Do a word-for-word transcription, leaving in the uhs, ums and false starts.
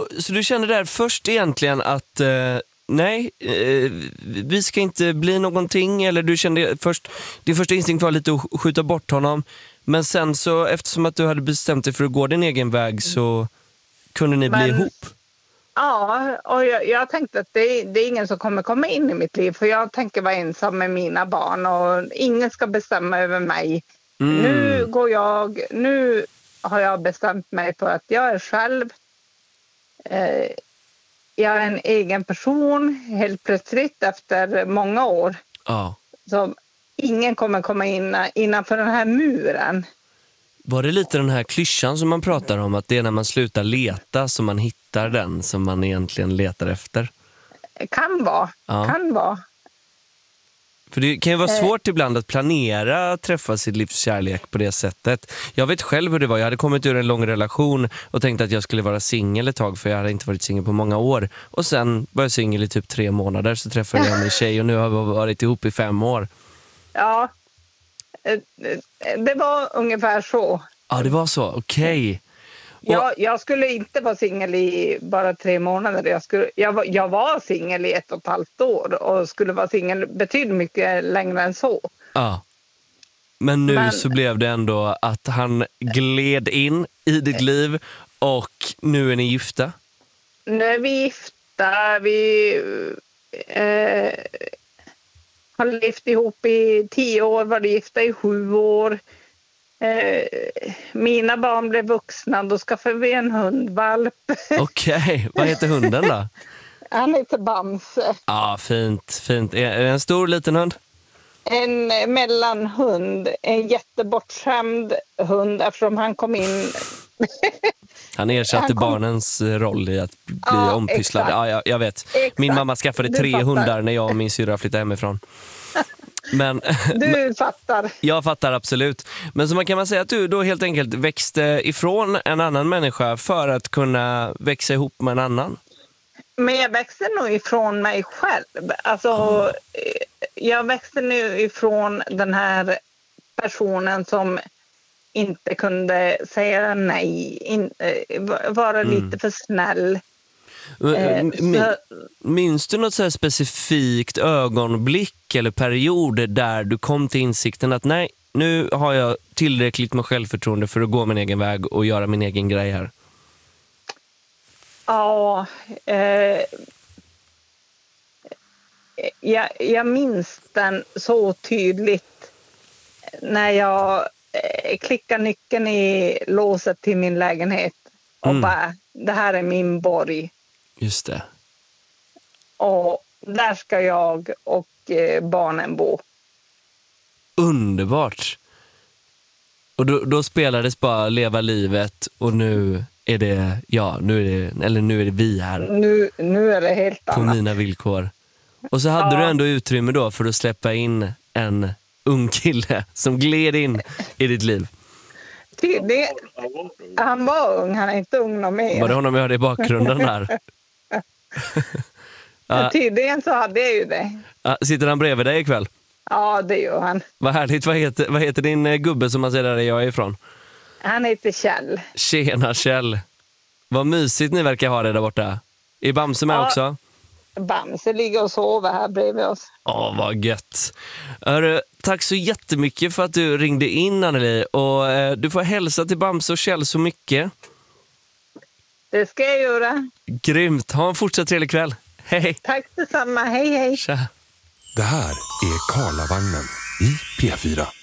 så du kände där först egentligen att eh, nej, eh, vi ska inte bli någonting, eller du kände först, din första instinkt var lite att skjuta bort honom, men sen så eftersom att du hade bestämt dig för att gå din egen väg så kunde ni Men, bli ihop? Ja, och jag, jag tänkte att det, det är ingen som kommer komma in i mitt liv, för jag tänker vara ensam med mina barn och ingen ska bestämma över mig. Mm. Nu går jag, nu har jag bestämt mig för att jag är själv. Eh, jag är en egen person helt plötsligt efter många år. Ja. Så ingen kommer komma in innanför den här muren. Var det lite den här klyschan som man pratar om, att det är när man slutar leta som man hittar den som man egentligen letar efter? Kan vara, ja. kan vara. För det kan ju vara svårt eh. ibland att planera att träffa sitt livs kärlek på det sättet. Jag vet själv hur det var. Jag hade kommit ur en lång relation och tänkte att jag skulle vara singel ett tag, för jag hade inte varit singel på många år. Och sen var jag singel i typ tre månader, så träffade jag en tjej och nu har vi varit ihop i fem år. Ja, det var ungefär så. Ja, det var så. Okej. Okay. Jag, jag skulle inte vara singel i bara tre månader. Jag, skulle, jag, var, jag var singel i ett och ett halvt år och skulle vara singel betydligt mycket längre än så. Ja. Men nu Men, så blev det ändå att han gled in i ditt liv och nu är ni gifta? Nu är vi gifta. Vi eh, har levt ihop i tio år, var gifta i sju år. Eh, mina barn blev vuxna, då skaffade vi en hundvalp. Okej, okay. Vad heter hunden då? Han heter Bamse. Ja, ah, fint, fint. Är det en stor liten hund? En mellanhund, en jättebortskämd hund, eftersom han kom in... Han ersatte han kom... barnens roll i att bli ja, ompysslad. Ja, jag, jag vet. Exakt. Min mamma skaffade du tre fattar. hundar när jag och min syrra flyttade hemifrån. Men, du fattar. Jag fattar absolut. Men så man kan man säga att du då helt enkelt växte ifrån en annan människa för att kunna växa ihop med en annan? Men jag växte nog ifrån mig själv. Alltså, mm. jag växte nu ifrån den här personen som inte kunde säga nej, in, vara mm. lite för snäll. Min, minns du något så här specifikt ögonblick eller perioder där du kom till insikten att nej, nu har jag tillräckligt med självförtroende för att gå min egen väg och göra min egen grej här? Ja, eh, jag, jag minns den så tydligt när jag eh, klickade nyckeln i låset till min lägenhet och mm. bara, det här är min borg. Just det. Och där ska jag och eh, barnen bo. Underbart. Och då, då spelades bara leva livet och nu är det, ja, nu är det, eller nu är det vi här. Nu, nu är det helt på annat. På mina villkor. Och så hade ja. du ändå utrymme då för att släppa in en ung kille som gled in i ditt liv. Det, han var ung, han är inte ung någon mer. Var det honom jag hade i bakgrunden här? Ja, tydligen så hade jag ju det. Ja, sitter han bredvid dig ikväll? Ja, det gör han. Vad härligt, vad heter, vad heter din eh, gubbe som man ser där jag är ifrån? Han heter Kjell. Tjena Kjell. Vad mysigt ni verkar ha det där borta. Är Bamse med ja. också? Bamse ligger och sover här bredvid oss. Åh, vad gött. Hörru, tack så jättemycket för att du ringde in, Anneli. Och eh, du får hälsa till Bamse och Kjell så mycket. Det ska jag göra. Grymt. Ha en fortsatt trevlig kväll. Hej. Tack detsamma. Hej, hej. Tja. Det här är Karlavagnen i P fyra.